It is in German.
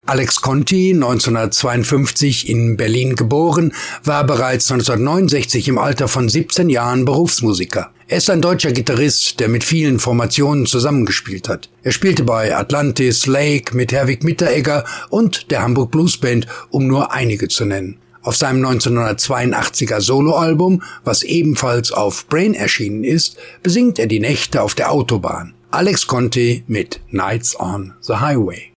Alex Conti, 1952 in Berlin geboren, war bereits 1969 im Alter von 17 Jahren Berufsmusiker. Er ist ein deutscher Gitarrist, der mit vielen Formationen zusammengespielt hat. Er spielte bei Atlantis, Lake, mit Herwig Mitteregger und der Hamburg Blues Band, um nur einige zu nennen. Auf seinem 1982er Soloalbum, was ebenfalls auf Brain erschienen ist, besingt er die Nächte auf der Autobahn. Alex Conti mit Nights on the Highway.